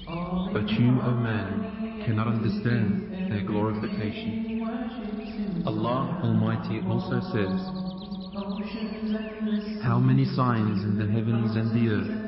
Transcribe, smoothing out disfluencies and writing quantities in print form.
But you, O man, cannot understand their glorification. Allah Almighty also says, how many signs in the heavens and the earth